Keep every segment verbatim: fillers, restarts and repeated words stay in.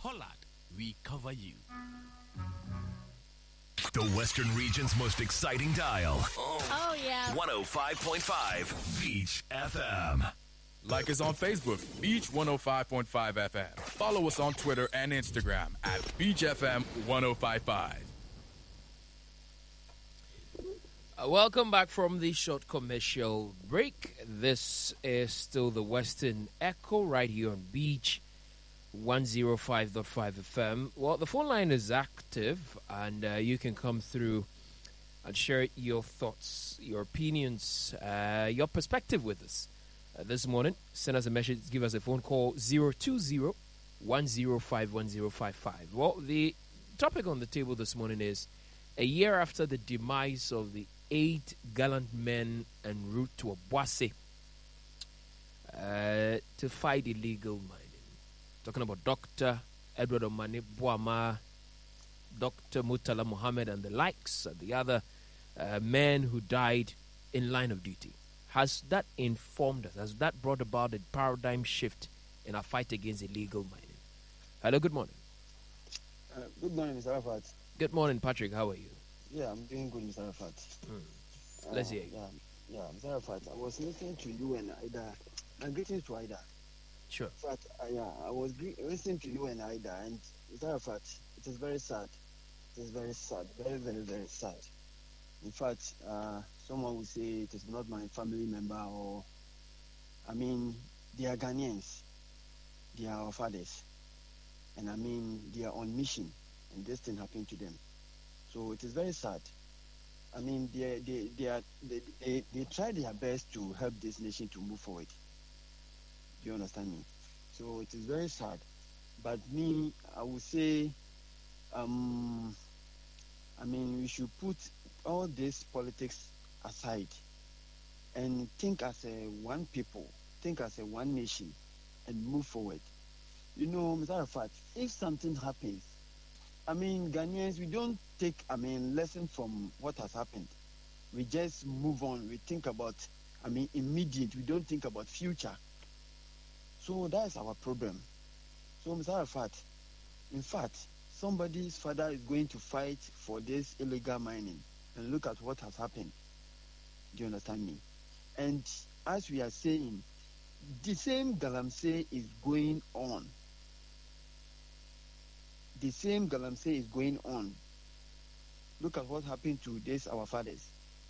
Hollad, we cover you. The Western region's most exciting dial. Oh, yeah. one oh five point five Beach F M. Like us on Facebook, Beach one oh five point five F M. Follow us on Twitter and Instagram at Beach F M ten fifty-five. Uh, welcome back from the short commercial break. This is still the Western Echo right here on Beach one oh five point five F M. Well, the phone line is active, and uh, you can come through and share your thoughts, your opinions, uh, your perspective with us. Uh, this morning, send us a message, give us a phone call, zero two zero, one oh five, one oh five five. Well, the topic on the table this morning is a year after the demise of the eight gallant men en route to Obuasi uh, to fight illegal mining. Talking about Doctor Edward Omane Boama, Doctor Murtala Mohammed and the likes, and the other uh, men who died in line of duty. Has that informed us? Has that brought about a paradigm shift in our fight against illegal mining? Hello, good morning. Uh, good morning, Mister Arafat. Good morning, Patrick. How are you? Yeah, I'm doing good, Mister Arafat. Hmm. Let's uh, hear you. Yeah, yeah, Mister Arafat, I was listening to you and Ida. And greetings to Ida. Sure. In fact, uh, yeah, I was gre- listening to you and Ida, and Mister Arafat, it is very sad. It is very sad. Very, very, very sad. In fact, uh, someone will say it is not my family member, or, I mean, they are Ghanaians. They are our fathers. And I mean, they are on mission, and this thing happened to them. So it is very sad. I mean, they they they are they, they, they try their best to help this nation to move forward. Do you understand me? So it is very sad. But me, I would say, um, I mean, we should put all this politics aside and think as a one people, think as a one nation, and move forward. You know, Mister Arafat, if something happens, I mean, Ghanaians, we don't take, I mean, lesson from what has happened. We just move on. We think about, I mean, immediate. We don't think about future. So that's our problem. So, Mister Arafat, in fact, somebody's father is going to fight for this illegal mining. And look at what has happened. Do you understand me? And as we are saying, the same Galamsey is going on. The same Galamsey is going on. Look at what happened to this, our fathers,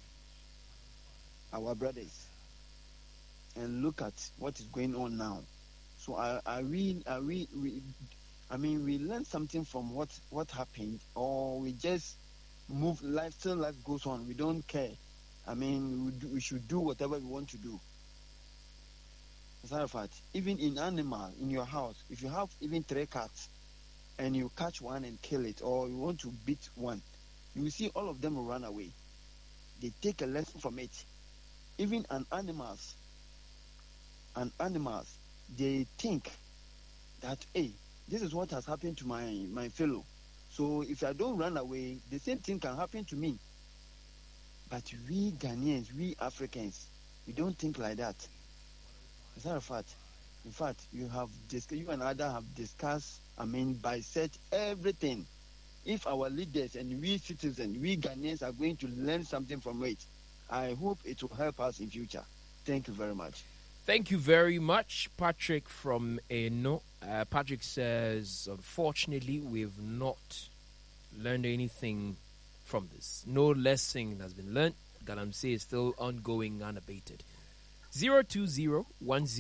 our brothers. And look at what is going on now. So I, I read, I read, we, I mean, we learn something from what, what happened, or we just move, life, still life goes on. We don't care. I mean, we, do, we should do whatever we want to do. As a matter of fact, even in animal, in your house, if you have even three cats, and you catch one and kill it, or you want to beat one, you will see all of them will run away. They take a lesson from it. Even an animals, an animals, they think that, hey, this is what has happened to my, my fellow. So if I don't run away, the same thing can happen to me. But we Ghanaians, we Africans, we don't think like that. As a matter of fact, in fact, you have dis- you and Ada have discussed, I mean, bisect everything. If our leaders and we citizens, we Ghanaians are going to learn something from it, I hope it will help us in future. Thank you very much. Thank you very much, Patrick from Eno. Uh, Patrick says, unfortunately, we've not learned anything from this. No lesson has been learned. Galamsey is still ongoing, unabated. zero two zero one zero